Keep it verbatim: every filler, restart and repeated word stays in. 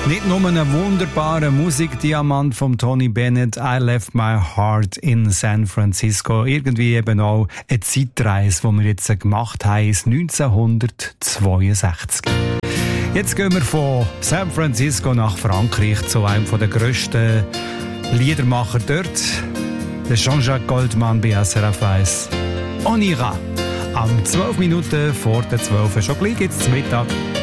Nicht nur ein wunderbarer Musikdiamant von Tony Bennett, I Left My Heart in San Francisco. Irgendwie eben auch eine Zeitreise, die wir jetzt gemacht haben, ins neunzehnhundertzweiundsechzig. Jetzt gehen wir von San Francisco nach Frankreich zu einem der grössten Liedermacher dort, der Jean-Jacques Goldman bei S R F eins. On ira. Am zwölf Minuten vor der zwölf. Schon gleich gibt's Mittag.